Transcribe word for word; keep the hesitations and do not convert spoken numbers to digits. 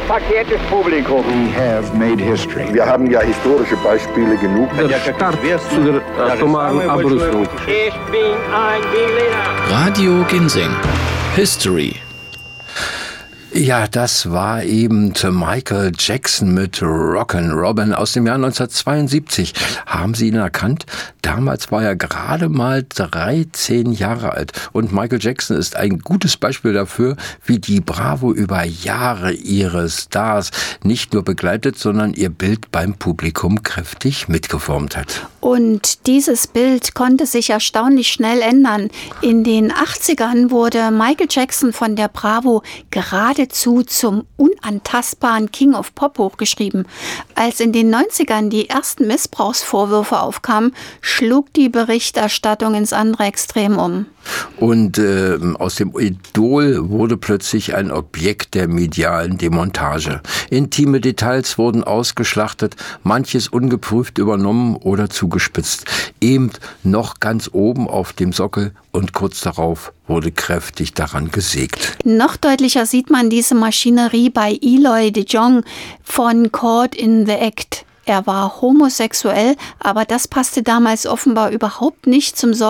verkehrtes Publikum. We have made history. Wir haben ja historische Beispiele genug. Der Start zur atomaren Abrüstung. Ich bin ein Berliner. Radio Ginseng. History. Ja, das war eben Michael Jackson mit Rockin' Robin aus dem Jahr neunzehnhundertzweiundsiebzig. Haben Sie ihn erkannt? Damals war er gerade mal dreizehn Jahre alt. Und Michael Jackson ist ein gutes Beispiel dafür, wie die Bravo über Jahre ihre Stars nicht nur begleitet, sondern ihr Bild beim Publikum kräftig mitgeformt hat. Und dieses Bild konnte sich erstaunlich schnell ändern. In den achtzigern wurde Michael Jackson von der Bravo geradezu zum unantastbaren King of Pop hochgeschrieben. Als in den neunzigern die ersten Missbrauchsvorwürfe aufkamen, schlug die Berichterstattung ins andere Extrem um. Und äh, aus dem Idol wurde plötzlich ein Objekt der medialen Demontage. Intime Details wurden ausgeschlachtet, manches ungeprüft übernommen oder zugespitzt. Eben noch ganz oben auf dem Sockel und kurz darauf wurde kräftig daran gesägt. Noch deutlicher sieht man diese Maschinerie bei Eloy de Jong von Caught in the Act. Er war homosexuell, aber das passte damals offenbar überhaupt nicht zum Sorgen